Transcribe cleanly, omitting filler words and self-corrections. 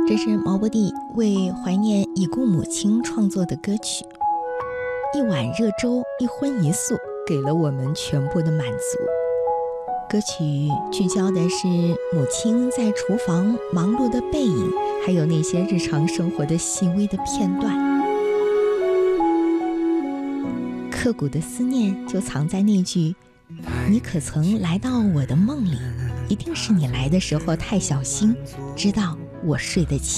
这是毛不易为怀念已故母亲创作的歌曲。一碗热粥，一荤一素，给了我们全部的满足。歌曲聚焦的是母亲在厨房忙碌的背影，还有那些日常生活的细微的片段。刻骨的思念就藏在那句你可曾来到我的梦里，一定是你来的时候太小心，知道我睡得轻。